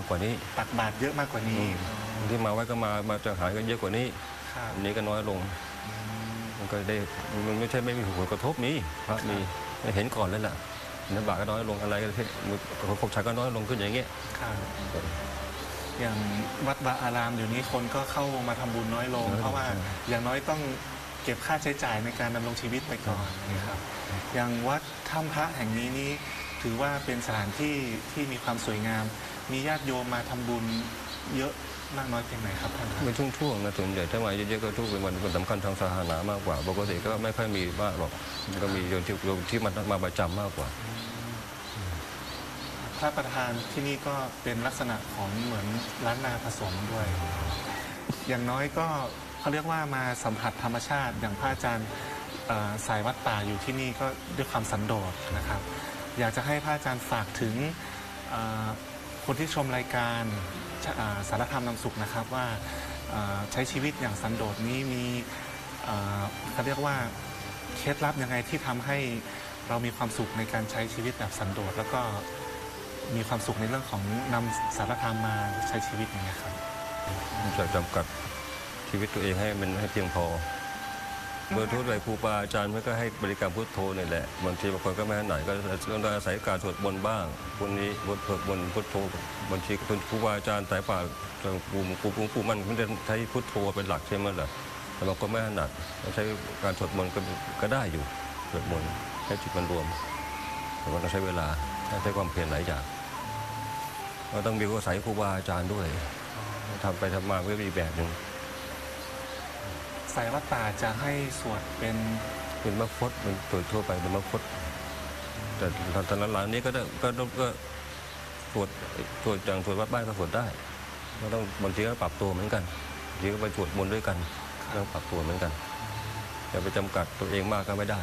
กว่านี้ตักบาตรเยอะมากกว่านี้ที่มาไว้ก็มาจะหารก็เยอะกว่านี้อันนี้ก็น้อยลงมันก็ได้มันไม่ใช่ไม่มีผลกระทบมีพระมีเห็นก่อนแล้วล่ะน้ำบาตรก็น้อยลงอะไรก็ครบชัยก็น้อยลงขึ้นอย่างเงี้ยอย่างวัดวาอารามเดี๋ยวนี้คนก็เข้ามาทำบุญน้อยลงเพราะว่าอย่างน้อยต้องเก็บค่าใช้จ่ายในการดำรงชีวิตไปก่อนนะครับอย่างวัดถ้ำพระแห่งนี้นี่ถือว่าเป็นสถานที่ที่มีความสวยงามมีญาติโยมมาทำบุญเยอะมากน้อยเพียงไหนครับท่านเป็นช่วงๆนะส่วนใหญ่ถ้ามาเยอะๆก็ทุกเป็นวันสำคัญทางศาสนามากกว่าปกติก็ไม่ค่อยมีมากหรอกก็มีโยมที่มาประจำมากกว่าพระประธานที่นี่ก็เป็นลักษณะของเหมือนล้านนาผสมด้วยอย่างน้อยก็เขาเรียกว่ามาสัมผัสธรรมชาติอย่างพระอาจารย์สายวัดป่าอยู่ที่นี่ก็ด้วยความสันโดษนะครับอยากจะให้พระอาจารย์ฝากถึงคนที่ชมรายการสารธรรมนำสุขนะครับว่าใช้ชีวิตอย่างสันโดษนี้มีเขาเรียกว่าเคล็ดลับยังไงที่ทำให้เรามีความสุขในการใช้ชีวิตแบบสันโดษแล้วก็มีความสุขในเรื่องของนำสารธรรมมาใช้ชีวิตอย่างนี้ครับจะจำกัดชีวิตตัวเองให้มันให้เพียงพอเมื่อทุกครูบาอาจารย์ไม่ก็ให้บริกรรมพุทโธนี่แหละบางทีบางคนก็ไม่ถนัดก็ต้องอาศัยการสวดมนต์บ้างคนนี้สวดมนต์พุทโธบางทีครูบาอาจารย์สายป่าปู่มันมันจะใช้พุทโธเป็นหลักใช่ไหมล่ะแต่บางคนไม่ถนัดใช้การสวดมนต์ก็ได้อยู่สวดมนต์ให้จิตมันรวมแต่ว่าต้องใช้เวลาใช้ความเพียรหลายอย่างเราต้องมีอาศัยครูบาอาจารย์ด้วยทำไปทำมาก็มีแบบหนึ่งสายวัดป่าจะให้สวดเป็นมรรคพจน์เป็นตัวทั่วไปเป็นมรรคพจน์แต่ตอนหลังนี้ก็สวดอย่างสวดวัดบ้านก็สวดได้ก็ต้องบางทีก็ปรับตัวเหมือนกันบางทีก็ไปสวดมนต์ด้วยกันต้องปรับตัวเหมือนกันอย่าไปจำกัดตัวเองมากก็ไม่ได้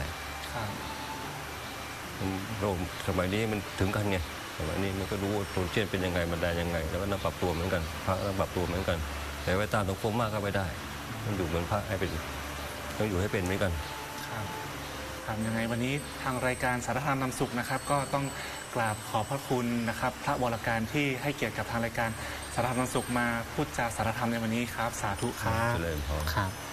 โลกสมัยนี้มันถึงกันไงสมัยนี้มันก็รู้ว่าตัวเช่นเป็นยังไงมันได้ยังไงแล้วก็ต้องปรับตัวเหมือนกันพระต้องปรับตัวเหมือนกันแต่ไว้ตามสังคมมากก็ไม่ได้ต้องอยู่เหมือนพระให้เป็นต้องอยู่ให้เป็นเหมือนกันครับยังไงวันนี้ทางรายการสารธรรมนำสุขนะครับก็ต้องกราบขอบพระคุณนะครับพระวรการที่ให้เกียรติกับทางรายการสารธรรมนำสุขมาพูดจาสารธรรมในวันนี้ครับสาธุครับเจริญพรครับ